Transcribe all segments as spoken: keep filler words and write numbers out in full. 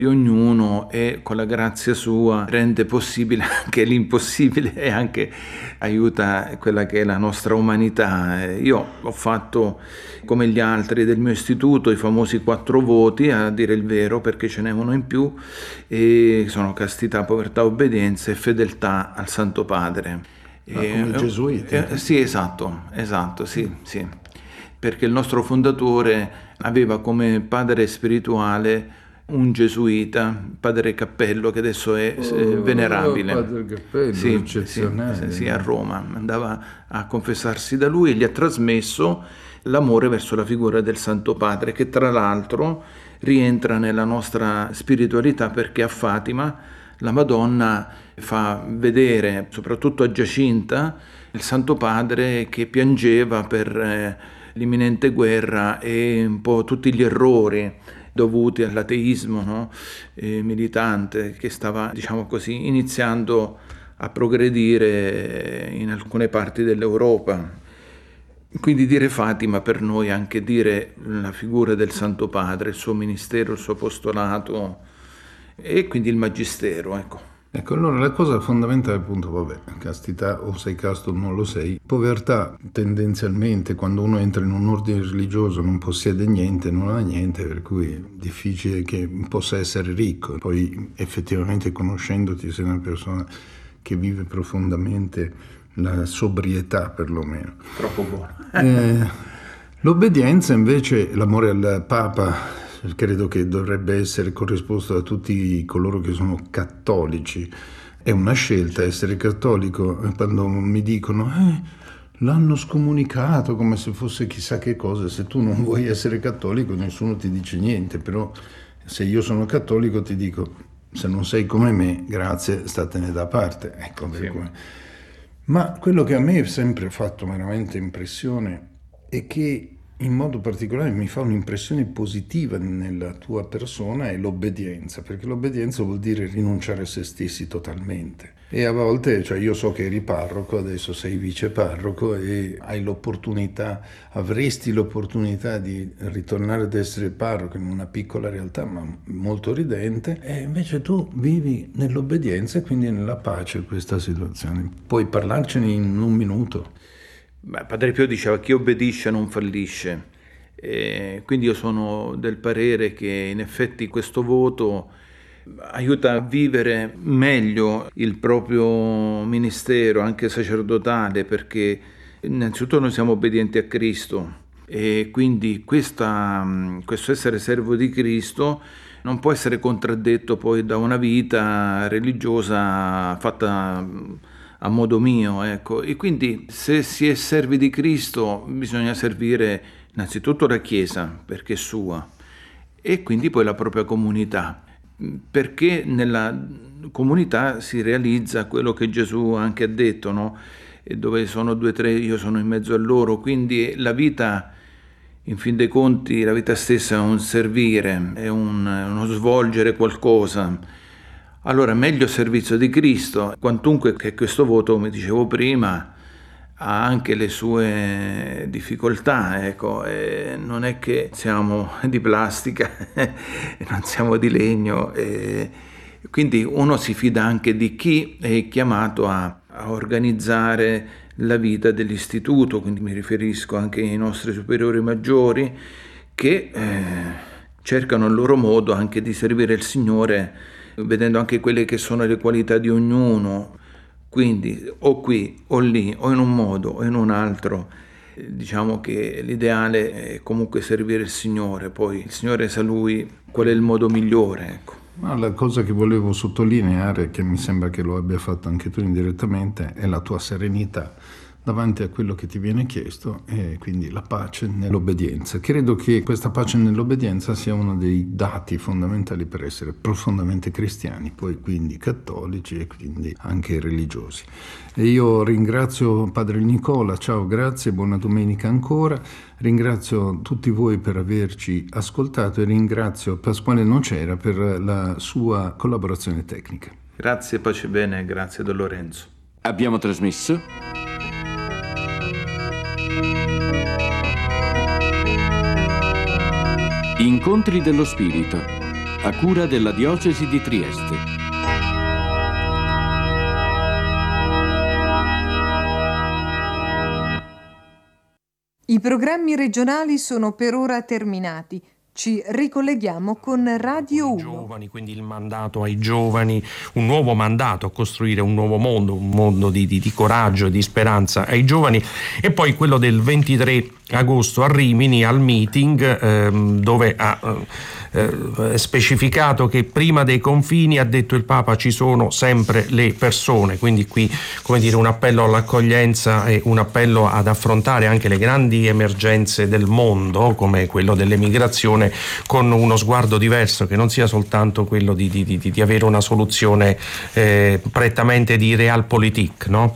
di ognuno e con la grazia sua rende possibile anche l'impossibile e anche aiuta quella che è la nostra umanità. Io ho fatto come gli altri del mio istituto i famosi quattro voti, a dire il vero, perché ce n'è uno in più, e sono castità, povertà, obbedienza e fedeltà al Santo Padre. Ah, come i gesuiti? Eh, sì, esatto, esatto, sì, sì. Perché il nostro fondatore aveva come padre spirituale un gesuita, padre Cappello, che adesso è Oh, venerabile. Padre Cappello, sì, eccezionale. Sì, sì, a Roma. Andava a confessarsi da lui e gli ha trasmesso l'amore verso la figura del Santo Padre, che tra l'altro rientra nella nostra spiritualità, perché a Fatima la Madonna fa vedere, soprattutto a Giacinta, il Santo Padre che piangeva per eh, l'imminente guerra e un po' tutti gli errori dovuti all'ateismo, no? eh, militante, che stava, diciamo così, iniziando a progredire in alcune parti dell'Europa. Quindi dire Fatima per noi è anche dire la figura del Santo Padre, il suo ministero, il suo apostolato e quindi il magistero, ecco. Ecco, allora la cosa fondamentale, appunto, vabbè, castità, o sei casto o non lo sei. Povertà, tendenzialmente, quando uno entra in un ordine religioso non possiede niente, non ha niente, per cui è difficile che possa essere ricco. Poi effettivamente, conoscendoti, sei una persona che vive profondamente la sobrietà, perlomeno. Troppo buono. eh, l'obbedienza, invece, l'amore al Papa, credo che dovrebbe essere corrisposto da tutti coloro che sono cattolici. È una scelta essere cattolico. Quando mi dicono eh, l'hanno scomunicato come se fosse chissà che cosa, se tu non vuoi essere cattolico nessuno ti dice niente, però se io sono cattolico ti dico, se non sei come me, grazie, statene da parte. Ecco, per Sì. cui. Ma quello che a me ha sempre fatto veramente impressione è che in modo particolare mi fa un'impressione positiva nella tua persona è l'obbedienza, perché l'obbedienza vuol dire rinunciare a se stessi totalmente. E a volte, cioè io so che eri parroco, adesso sei viceparroco e hai l'opportunità, avresti l'opportunità di ritornare ad essere parroco in una piccola realtà ma molto ridente, e invece tu vivi nell'obbedienza e quindi nella pace in questa situazione. Puoi parlarcene in un minuto? Beh, Padre Pio diceva chi obbedisce non fallisce, e quindi io sono del parere che in effetti questo voto aiuta a vivere meglio il proprio ministero, anche sacerdotale, perché innanzitutto noi siamo obbedienti a Cristo e quindi questa, questo essere servo di Cristo non può essere contraddetto poi da una vita religiosa fatta a modo mio, ecco. E quindi se si è servi di Cristo bisogna servire innanzitutto la Chiesa, perché è sua, e quindi poi la propria comunità, perché nella comunità si realizza quello che Gesù anche ha detto, no? E dove sono due o tre io sono in mezzo a loro, quindi la vita, in fin dei conti, la vita stessa è un servire, è un, uno svolgere qualcosa. Allora, meglio servizio di Cristo, quantunque che questo voto, come dicevo prima, ha anche le sue difficoltà, ecco, e non è che siamo di plastica, non siamo di legno, e quindi uno si fida anche di chi è chiamato a, a organizzare la vita dell'istituto, quindi mi riferisco anche ai nostri superiori maggiori che eh, cercano a loro modo anche di servire il Signore, vedendo anche quelle che sono le qualità di ognuno, quindi o qui o lì o in un modo o in un altro. Diciamo che l'ideale è comunque servire il Signore, poi il Signore sa Lui qual è il modo migliore, ecco. Ma la cosa che volevo sottolineare, che mi sembra che lo abbia fatto anche tu indirettamente, è la tua serenità davanti a quello che ti viene chiesto e quindi la pace nell'obbedienza. Credo che questa pace nell'obbedienza sia uno dei dati fondamentali per essere profondamente cristiani, poi quindi cattolici e quindi anche religiosi. E io ringrazio Padre Nicola, ciao, grazie, buona domenica ancora, ringrazio tutti voi per averci ascoltato e ringrazio Pasquale Nocera per la sua collaborazione tecnica. Grazie, pace bene, grazie Don Lorenzo. Abbiamo trasmesso Incontri dello Spirito, a cura della Diocesi di Trieste. I programmi regionali sono per ora terminati. Ci ricolleghiamo con Radio uno. Giovani, quindi il mandato ai giovani, un nuovo mandato a costruire un nuovo mondo, un mondo di, di, di coraggio e di speranza ai giovani, e poi quello del ventitré agosto a Rimini al meeting ehm, dove ha eh, specificato che prima dei confini, ha detto il Papa, ci sono sempre le persone, quindi qui, come dire, un appello all'accoglienza e un appello ad affrontare anche le grandi emergenze del mondo come quello dell'emigrazione con uno sguardo diverso, che non sia soltanto quello di, di, di, di avere una soluzione eh, prettamente di realpolitik, no?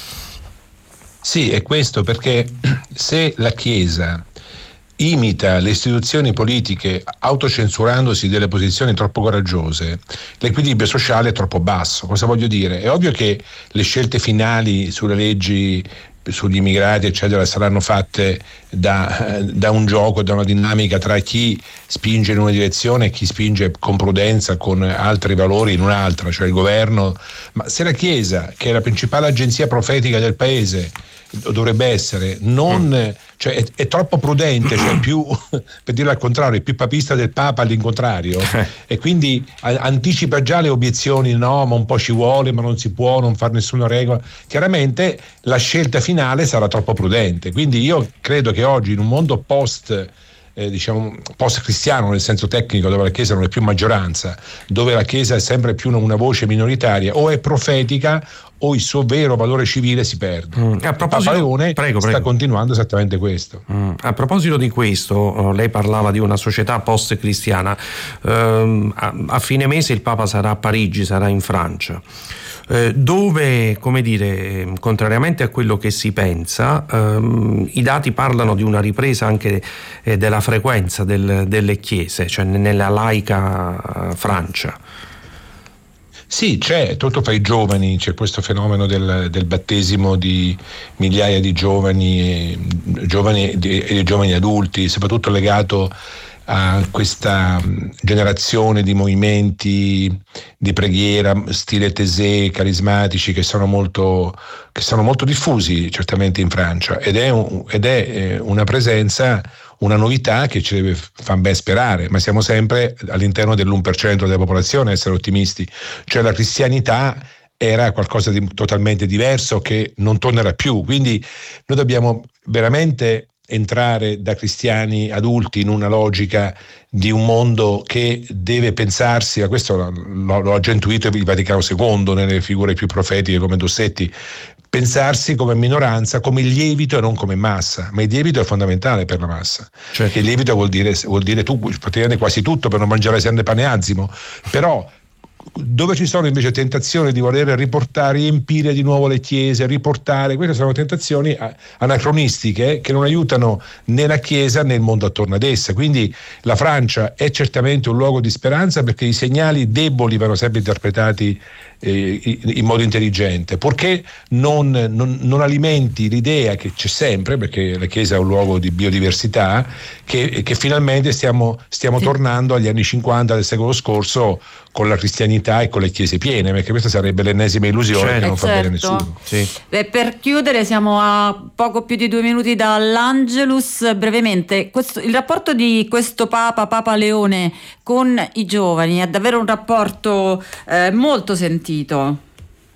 Sì, è questo, perché se la Chiesa imita le istituzioni politiche autocensurandosi delle posizioni troppo coraggiose, l'equilibrio sociale è troppo basso. Cosa voglio dire? È ovvio che le scelte finali sulle leggi, sugli immigrati eccetera saranno fatte da, da un gioco, da una dinamica tra chi spinge in una direzione e chi spinge con prudenza, con altri valori in un'altra, cioè il governo. Ma se la Chiesa, che è la principale agenzia profetica del paese, dovrebbe essere non, cioè è, è troppo prudente, cioè più, per dirlo al contrario, è più papista del Papa all'incontrario, e quindi a, anticipa già le obiezioni, no, ma un po' ci vuole, ma non si può non fare nessuna regola. Chiaramente la scelta finale sarà troppo prudente, quindi io credo che oggi, in un mondo post Eh, diciamo post cristiano nel senso tecnico, dove la Chiesa non è più maggioranza, dove la Chiesa è sempre più una, una voce minoritaria, o è profetica o il suo vero valore civile si perde. Mm. A proposito, Papa Leone prego, sta prego. continuando esattamente questo. Mm. A proposito di questo, lei parlava di una società post cristiana. Um, a, a fine mese il Papa sarà a Parigi, sarà in Francia, eh, dove, come dire, contrariamente a quello che si pensa, ehm, i dati parlano di una ripresa anche eh, della frequenza del, delle chiese, cioè nella laica eh, Francia. Sì, c'è, tutto fra i giovani, c'è questo fenomeno del, del battesimo di migliaia di giovani, giovani e di giovani adulti, soprattutto legato a questa generazione di movimenti di preghiera stile Taizé, carismatici, che sono molto che sono molto diffusi certamente in Francia, ed è, un, ed è una presenza, una novità che ci deve far ben sperare, ma siamo sempre all'interno dell'uno per cento della popolazione a essere ottimisti, cioè la cristianità era qualcosa di totalmente diverso che non tornerà più, quindi noi dobbiamo veramente entrare da cristiani adulti in una logica di un mondo che deve pensarsi, a questo lo, lo ha già intuito il Vaticano secondo nelle figure più profetiche come Dossetti, pensarsi come minoranza, come lievito e non come massa, ma il lievito è fondamentale per la massa, cioè che il lievito vuol dire, vuol dire tu praticamente quasi tutto per non mangiare sempre pane azimo, però dove ci sono invece tentazioni di voler riportare, riempire di nuovo le chiese, riportare, queste sono tentazioni anacronistiche che non aiutano né la Chiesa né il mondo attorno ad essa. Quindi la Francia è certamente un luogo di speranza, perché i segnali deboli vanno sempre interpretati eh, in modo intelligente, purché non, non, non alimenti l'idea che c'è sempre, perché la Chiesa è un luogo di biodiversità, che, che finalmente stiamo, stiamo sì. tornando agli anni cinquanta del secolo scorso con la cristianità e con le chiese piene, perché questa sarebbe l'ennesima illusione, certo, che non fa certo. bene a nessuno. Sì. Beh, per chiudere, siamo a poco più di due minuti dall'Angelus. Brevemente, questo, il rapporto di questo Papa, Papa Leone, con i giovani è davvero un rapporto eh, molto sentito.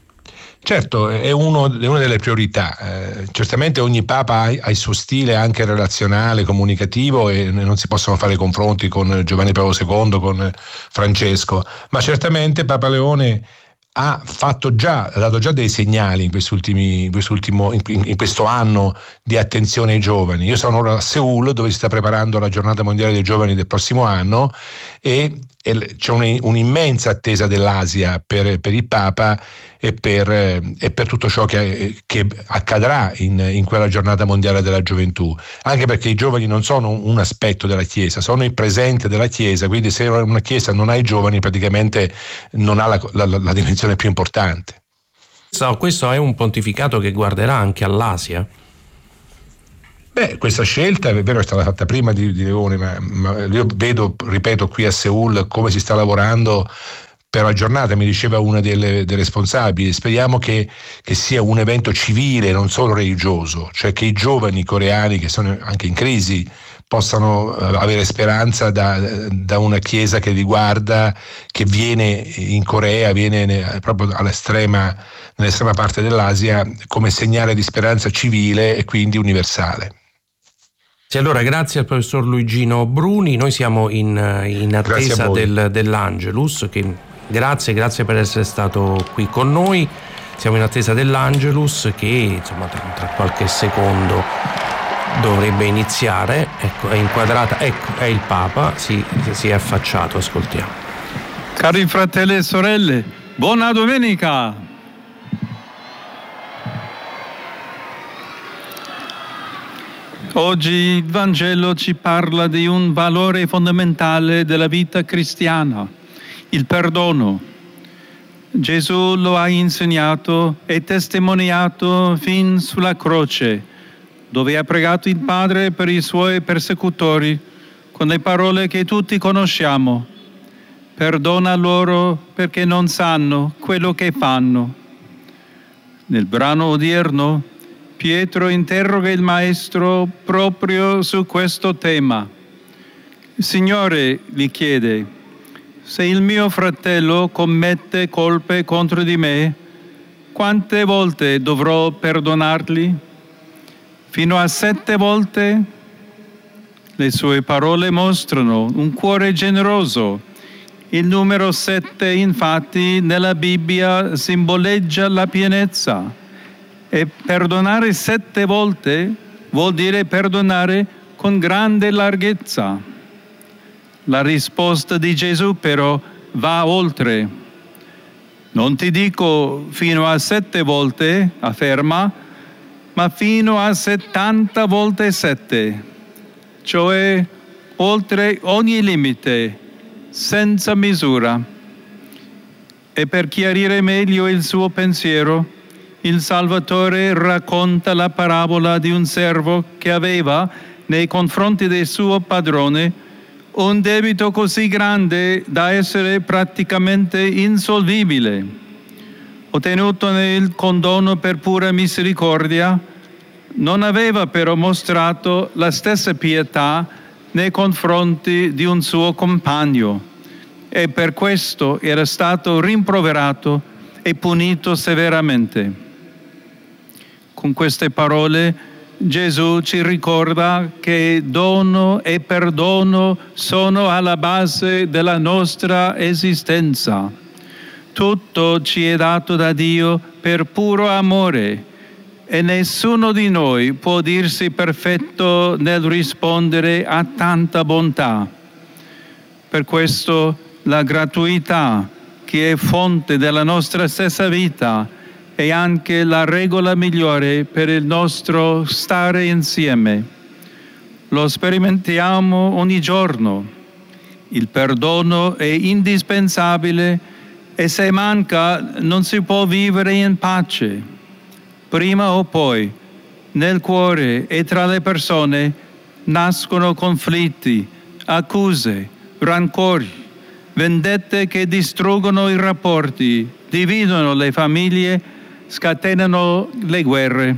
Certo, è, uno, è una delle priorità. Eh, certamente ogni Papa ha, ha il suo stile anche relazionale, comunicativo, e non si possono fare confronti con Giovanni Paolo secondo, con Francesco, ma certamente Papa Leone ha fatto già, ha dato già dei segnali in, quest'ultimi, in, quest'ultimo, in, in questo anno di attenzione ai giovani. Io sono ora a Seul, dove si sta preparando la giornata mondiale dei giovani del prossimo anno, e, e c'è un, un'immensa attesa dell'Asia per, per il Papa e per, e per tutto ciò che, che accadrà in, in quella giornata mondiale della gioventù, anche perché i giovani non sono un aspetto della Chiesa, sono il presente della Chiesa, quindi se una Chiesa non ha i giovani praticamente non ha la, la, la dimensione più importante. So, questo è un pontificato che guarderà anche all'Asia? Beh, questa scelta è vero è stata fatta prima di, di Leone, ma, ma io vedo, ripeto, qui a Seul come si sta lavorando per la giornata. Mi diceva una delle, delle responsabili, speriamo che, che sia un evento civile, non solo religioso, cioè che i giovani coreani che sono anche in crisi possano avere speranza da, da una chiesa che li guarda, che viene in Corea, viene proprio all'estrema, nell'estrema parte dell'Asia, come segnale di speranza civile e quindi universale. Sì, allora grazie al professor Luigino Bruni, noi siamo in, in attesa del, dell'Angelus, che, grazie, grazie per essere stato qui con noi, siamo in attesa dell'Angelus che insomma tra, tra qualche secondo dovrebbe iniziare. Ecco, è inquadrata, ecco, è il Papa, si, si è affacciato, ascoltiamo. Cari fratelli e sorelle, buona domenica! Oggi il Vangelo ci parla di un valore fondamentale della vita cristiana, il perdono. Gesù lo ha insegnato e testimoniato fin sulla croce, dove ha pregato il Padre per i suoi persecutori con le parole che tutti conosciamo. Perdona loro perché non sanno quello che fanno. Nel brano odierno, Pietro interroga il Maestro proprio su questo tema. Signore, gli chiede, se il mio fratello commette colpe contro di me, quante volte dovrò perdonargli? Fino a sette volte? Le sue parole mostrano un cuore generoso. Il numero sette, infatti, nella Bibbia simboleggia la pienezza. E perdonare sette volte vuol dire perdonare con grande larghezza. La risposta di Gesù, però, va oltre. Non ti dico fino a sette volte, afferma, ma fino a settanta volte sette, cioè oltre ogni limite, senza misura. E per chiarire meglio il suo pensiero, il Salvatore racconta la parabola di un servo che aveva, nei confronti del suo padrone, un debito così grande da essere praticamente insolvibile. Ottenutone il condono per pura misericordia, non aveva però mostrato la stessa pietà nei confronti di un suo compagno e per questo era stato rimproverato e punito severamente. Con queste parole Gesù ci ricorda che dono e perdono sono alla base della nostra esistenza. Tutto ci è dato da Dio per puro amore e nessuno di noi può dirsi perfetto nel rispondere a tanta bontà. Per questo la gratuità, che è fonte della nostra stessa vita, è anche la regola migliore per il nostro stare insieme. Lo sperimentiamo ogni giorno. Il perdono è indispensabile e se manca non si può vivere in pace. Prima o poi, nel cuore e tra le persone, nascono conflitti, accuse, rancori, vendette che distruggono i rapporti, dividono le famiglie, scatenano le guerre.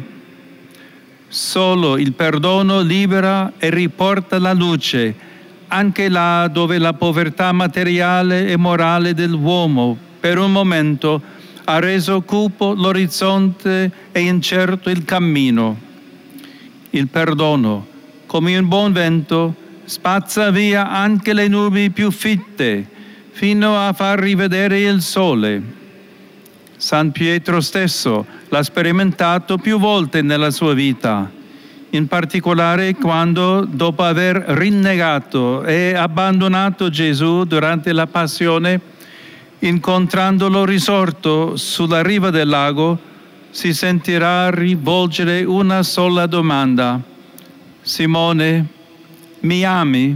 Solo il perdono libera e riporta la luce, anche là dove la povertà materiale e morale dell'uomo per un momento ha reso cupo l'orizzonte e incerto il cammino. Il perdono, come un buon vento, spazza via anche le nubi più fitte, fino a far rivedere il sole. San Pietro stesso l'ha sperimentato più volte nella sua vita, in particolare quando, dopo aver rinnegato e abbandonato Gesù durante la Passione, incontrandolo risorto sulla riva del lago, si sentirà rivolgere una sola domanda: Simone, mi ami?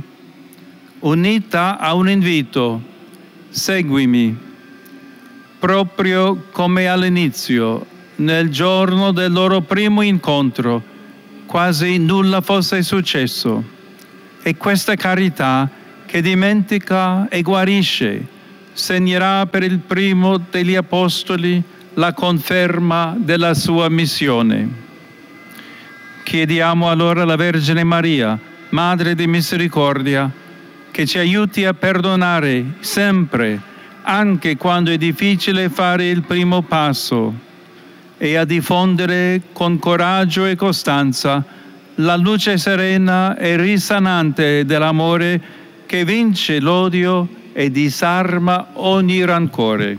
Unita a un invito: seguimi. Proprio come all'inizio, nel giorno del loro primo incontro, quasi nulla fosse successo. E questa carità che dimentica e guarisce segnerà per il primo degli apostoli la conferma della sua missione. Chiediamo allora alla Vergine Maria, Madre di Misericordia, che ci aiuti a perdonare sempre, anche quando è difficile fare il primo passo, e a diffondere con coraggio e costanza la luce serena e risanante dell'amore che vince l'odio e disarma ogni rancore.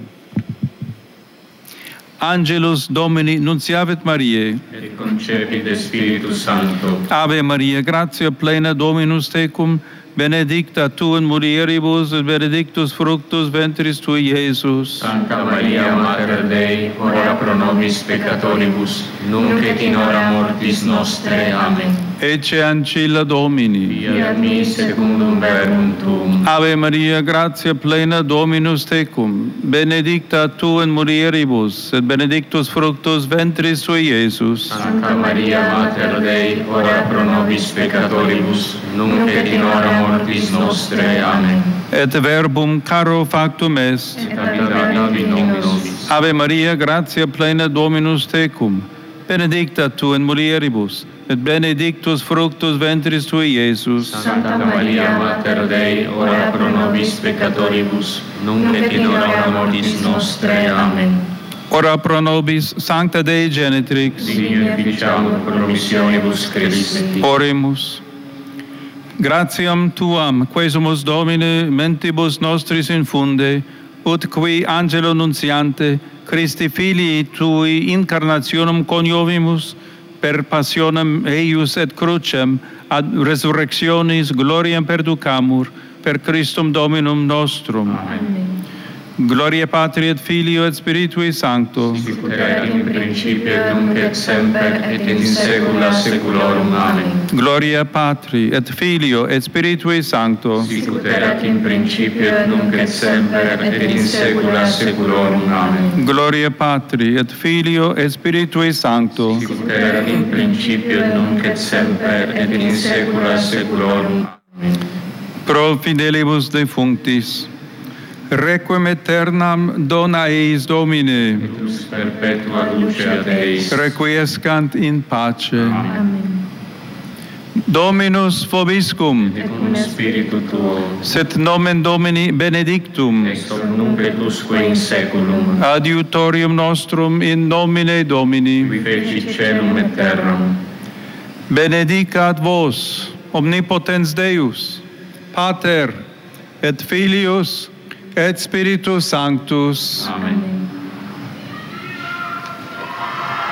Angelus Domini nunciavit Mariae, et concepit de Spiritus Sancto. Ave Maria, gratia plena Dominus tecum, benedicta tu in mulieribus, et benedictus fructus ventris tui, Iesus. Sancta Maria, Mater Dei, ora pro nobis peccatoribus, nunc et in hora mortis nostre. Amen. Ecce ancilla Domini. Fiat mi secundum verbum tuum. Ave Maria, gratia plena Dominus tecum, benedicta tu in mulieribus, et benedictus fructus ventris tui, Iesus. Sancta Maria, Mater Dei, ora pro nobis peccatoribus, nunc et in hora mortis nostre. Amen. Et verbum caro factum est. Et habitat in nobis. Ave Maria, gratia plena Dominus tecum, benedicta tu in mulieribus, et benedictus fructus ventris tui, Iesus. Sancta Maria, Mater Dei, ora pro nobis peccatoribus, nunc et in hora mortis nostre. Amen. Ora pro nobis, Sancta Dei Genitrix. Digne ficiamur promissionibus Christi. Oremus. Gratiam tuam, quesumus Domine, mentibus nostris infunde, ut qui angelo nunciante, Christi filii tui incarnationem coniovimus, per passionem eius et crucem, ad resurrectionis gloriam perducamur, per Christum Dominum nostrum. Amen. Gloria Patri et Filio et Spiritui Sancto. Sicut erat in principio et nunc et semper et in saecula saeculorum. Amen. Gloria Patri et Filio et Spiritui Sancto. Sicut erat in principio et nunc et semper et in saecula saeculorum. Amen. Gloria Patri et Filio et Spiritui Sancto. Sicut erat in principio et nunc et semper et in saecula saeculorum. Amen. Pro fidelibus defunctis, requiem aeternam dona eis Domine, Et lux perpetua luceat eis. requiescant in pace. Amen. Dominus vobiscum, Et cum spiritu tuo, sit nomen Domini benedictum, ex hoc nunc et usque in saeculum, adiutorium nostrum in nomine Domini. qui fecit caelum et terram. Benedicat vos, omnipotens Deus, Pater et Filius et Spiritus Sanctus. Amen.